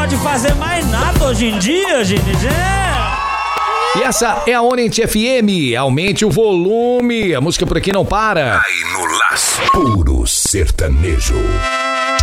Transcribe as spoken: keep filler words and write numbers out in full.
pode fazer mais nada hoje em dia, gente. É. E essa é a Orient F M. Aumente o volume. A música por aqui não para. Aí no Laço. Puro sertanejo.